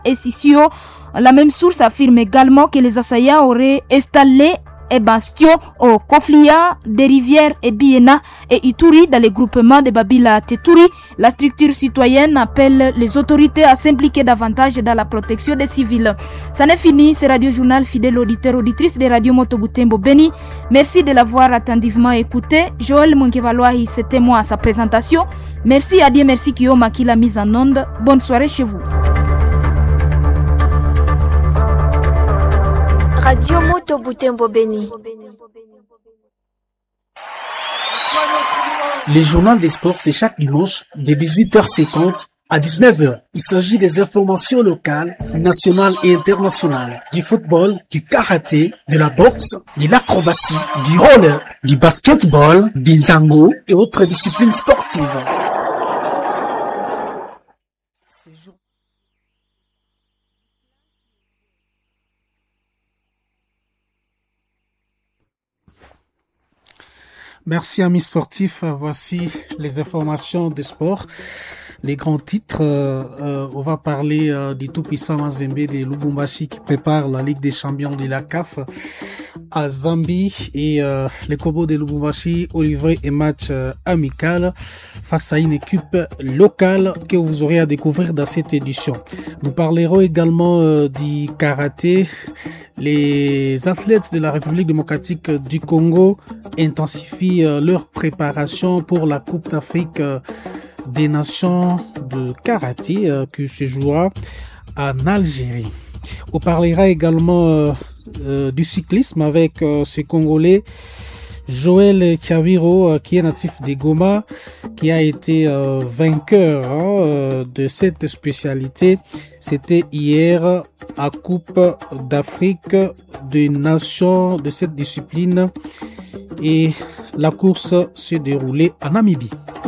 et Sissio. La même source affirme également que les assaillants auraient installé et bastions au Koflia, des rivières et Biena et Ituri dans les groupements de Babila Teturi. La structure citoyenne appelle les autorités à s'impliquer davantage dans la protection des civils. Ça n'est fini, c'est Radio Journal, fidèle auditeur, auditrice de Radio Moto Butembo Beni. Merci de l'avoir attentivement écouté. Joël Munkevaloahi, c'était moi à sa présentation. Merci Adieu, merci Kiyoma qui l'a mise en onde. Bonne soirée chez vous. Radio Moto Butembo Beni. Le journal des sports, c'est chaque dimanche de 18h50 à 19h. Il s'agit des informations locales, nationales et internationales, du football, du karaté, de la boxe, de l'acrobatie, du roller, du basketball, du zango et autres disciplines sportives. Merci amis sportifs, voici les informations de sport, les grands titres. On va parler du tout-puissant Mazembe de Lubumbashi qui prépare la Ligue des Champions de la CAF à Zambie et les Kobos de Lubumbashi ont livré un match amical face à une équipe locale que vous aurez à découvrir dans cette édition. Nous parlerons également du karaté. Les athlètes de la République démocratique du Congo intensifient leur préparation pour la Coupe d'Afrique des Nations de karaté qui se jouera en Algérie. On parlera également du cyclisme avec ce Congolais Joël Chaviro qui est natif de Goma, qui a été vainqueur de cette spécialité. C'était hier à Coupe d'Afrique des Nations de cette discipline et la course s'est déroulée en Namibie.